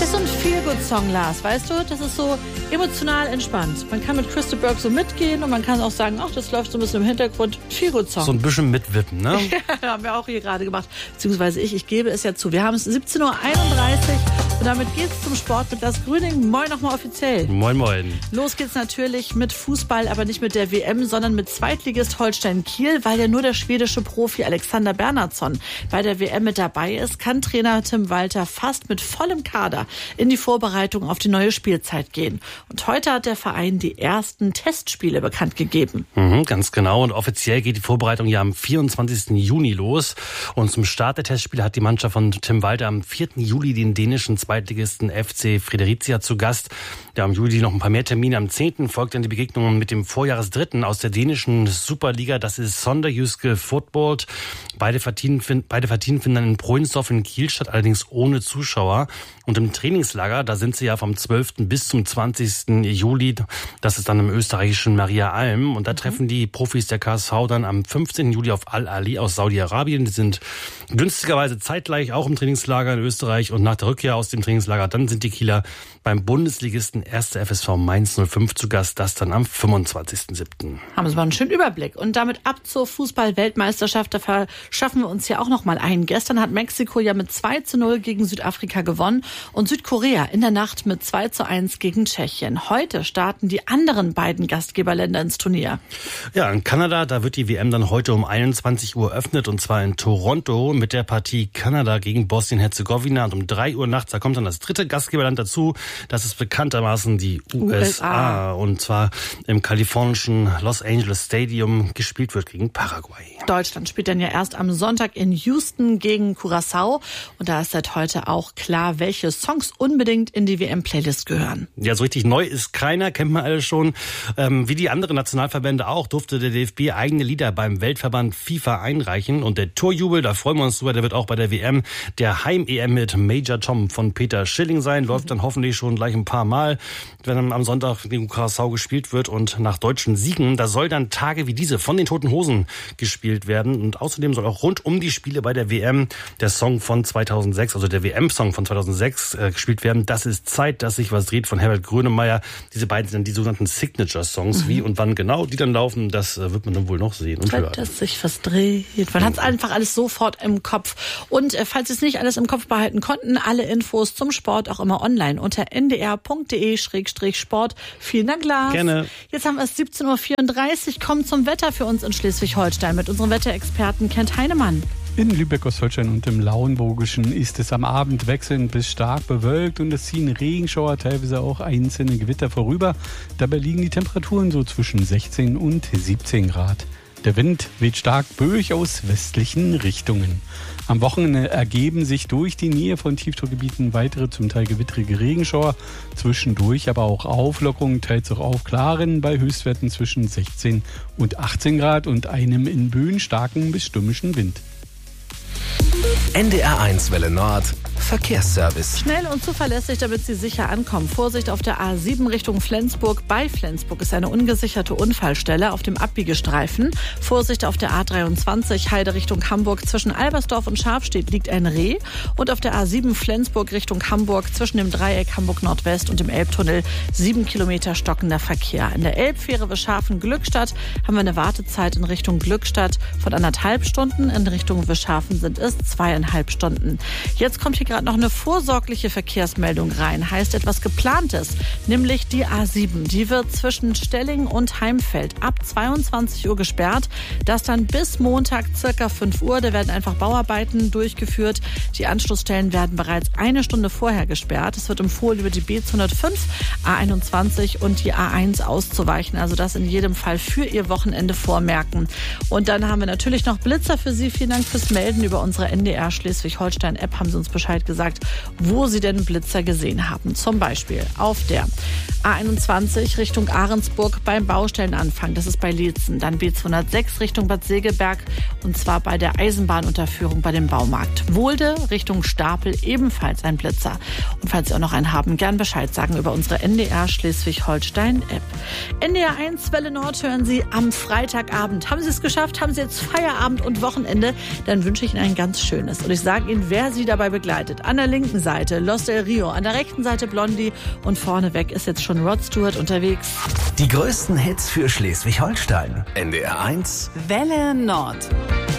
Das ist so ein Feel-Good-Song, Lars, weißt du? Das ist so emotional entspannt. Man kann mit Crystal Burke so mitgehen und man kann auch sagen, ach, das läuft so ein bisschen im Hintergrund. Feel-Good-Song. So ein bisschen mitwippen, ne? Ja, haben wir auch hier gerade gemacht. Beziehungsweise ich gebe es ja zu. Wir haben es 17.31 Uhr und damit geht's zum Sport mit Lars Grüning. Moin nochmal offiziell. Moin, moin. Los geht's natürlich mit Fußball, aber nicht mit der WM, sondern mit Zweitligist Holstein Kiel, weil ja nur der schwedische Profi Alexander Bernhardsson bei der WM mit dabei ist, kann Trainer Tim Walter fast mit vollem Kader in die Vorbereitung auf die neue Spielzeit gehen. Und heute hat der Verein die ersten Testspiele bekannt gegeben. Ganz genau. Und offiziell geht die Vorbereitung ja am 24. Juni los. Und zum Start der Testspiele hat die Mannschaft von Tim Walter am 4. Juli den dänischen Zweitligisten FC Fredericia zu Gast. Ja, im Juli noch ein paar mehr Termine. Am 10. folgt dann die Begegnung mit dem Vorjahresdritten aus der dänischen Superliga. Das ist Sonderjyske Fotboll. Beide Partien finden dann in Prohensdorf in Kiel statt, allerdings ohne Zuschauer. Und im Trainingslager, da sind sie ja vom 12. bis zum 20. Juli. Das ist dann im österreichischen Maria Alm. Und da treffen die Profis der KSV dann am 15. Juli auf Al-Ali aus Saudi-Arabien. Die sind günstigerweise zeitgleich auch im Trainingslager in Österreich. Und nach der Rückkehr aus dem Trainingslager, dann sind die Kieler beim Bundesligisten 1. FSV Mainz 05 zu Gast. Das dann am 25.07. Haben Sie mal einen schönen Überblick. Und damit ab zur Fußball-Weltmeisterschaft. Da verschaffen wir uns ja auch noch mal einen. Gestern hat Mexiko ja mit 2:0 gegen Südafrika gewonnen und Südkorea in der Nacht mit 2:1 gegen Tschechien. Heute starten die anderen beiden Gastgeberländer ins Turnier. Ja, in Kanada, da wird die WM dann heute um 21 Uhr eröffnet, und zwar in Toronto mit der Partie Kanada gegen Bosnien-Herzegowina. Und um 3 Uhr nachts, da kommt dann das dritte Gastgeberland dazu. Das ist bekanntermaßen die USA. Und zwar im kalifornischen Los Angeles Stadium. Gespielt wird gegen Paraguay. Deutschland spielt dann ja erst am Sonntag in Houston gegen Curaçao. Und da ist seit heute auch klar, welche Songs unbedingt in die WM-Playlist gehören. Ja, so richtig neu ist keiner, kennt man alle schon. Wie die anderen Nationalverbände auch, durfte der DFB eigene Lieder beim Weltverband FIFA einreichen. Und der Torjubel, da freuen wir uns drüber, der wird auch bei der WM der Heim-EM mit Major Tom von Peter Schilling sein. Läuft dann hoffentlich schon gleich ein paar Mal, wenn dann am Sonntag gegen Curaçao gespielt wird. Und nach deutschen Siegen, da soll dann Tage wie diese von den Toten Hosen gespielt werden. Und außerdem soll auch rund um die Spiele bei der WM der Song von 2006, also der WM-Song von 2006 gespielt werden. Das ist Zeit, dass sich was dreht von Herbert Grönemeyer. Diese beiden sind dann die sogenannten Signature-Songs. Wie und wann genau die dann laufen, das wird man dann wohl noch sehen und hören. Dass sich was dreht. Man hat es einfach alles sofort im Kopf. Und falls Sie es nicht alles im Kopf behalten konnten, alle Infos zum Sport auch immer online unter ndr.de/sport. Vielen Dank, Lars. Gerne. Jetzt haben wir es 17.34 Uhr. Kommt zum Wetter für uns in Schleswig-Holstein mit unserem Wetterexperten Kent Heinemann. In Lübeck, Ostholstein und im Lauenburgischen ist es am Abend wechselnd bis stark bewölkt und es ziehen Regenschauer, teilweise auch einzelne Gewitter vorüber. Dabei liegen die Temperaturen so zwischen 16 und 17 Grad. Der Wind weht stark böig aus westlichen Richtungen. Am Wochenende ergeben sich durch die Nähe von Tiefdruckgebieten weitere, zum Teil gewittrige Regenschauer. Zwischendurch aber auch Auflockerungen, teils auch Aufklaren bei Höchstwerten zwischen 16 und 18 Grad und einem in Böen starken bis stürmischen Wind. NDR1 Welle Nord Verkehrsservice. Schnell und zuverlässig, damit Sie sicher ankommen. Vorsicht auf der A7 Richtung Flensburg. Bei Flensburg ist eine ungesicherte Unfallstelle auf dem Abbiegestreifen. Vorsicht auf der A23 Heide Richtung Hamburg. Zwischen Albersdorf und Scharfstedt liegt ein Reh. Und auf der A7 Flensburg Richtung Hamburg zwischen dem Dreieck Hamburg Nordwest und dem Elbtunnel 7 Kilometer stockender Verkehr. In der Elbfähre Wischhafen-Glückstadt haben wir eine Wartezeit in Richtung Glückstadt von 1,5 Stunden. In Richtung Wischhafen sind es 2,5 Stunden. Jetzt kommt hier gerade noch eine vorsorgliche Verkehrsmeldung rein. Heißt etwas Geplantes, nämlich die A7. Die wird zwischen Stelling und Heimfeld ab 22 Uhr gesperrt. Das dann bis Montag circa 5 Uhr. Da werden einfach Bauarbeiten durchgeführt. Die Anschlussstellen werden bereits eine Stunde vorher gesperrt. Es wird empfohlen, über die B205, A21 und die A1 auszuweichen. Also das in jedem Fall für Ihr Wochenende vormerken. Und dann haben wir natürlich noch Blitzer für Sie. Vielen Dank fürs Melden. Über unsere NDR Schleswig-Holstein-App haben Sie uns Bescheid gesagt, wo Sie denn Blitzer gesehen haben. Zum Beispiel auf der A21 Richtung Ahrensburg beim Baustellenanfang. Das ist bei Lietzen. Dann B206 Richtung Bad Segeberg und zwar bei der Eisenbahnunterführung bei dem Baumarkt. Wohlde Richtung Stapel ebenfalls ein Blitzer. Und falls Sie auch noch einen haben, gern Bescheid sagen über unsere NDR Schleswig-Holstein-App. NDR 1 Welle Nord hören Sie am Freitagabend. Haben Sie es geschafft? Haben Sie jetzt Feierabend und Wochenende? Dann wünsche ich Ihnen ein ganz schönes. Und ich sage Ihnen, wer Sie dabei begleitet. United. An der linken Seite Los Del Rio, an der rechten Seite Blondie und vorneweg ist jetzt schon Rod Stewart unterwegs. Die größten Hits für Schleswig-Holstein. NDR 1 Welle Nord.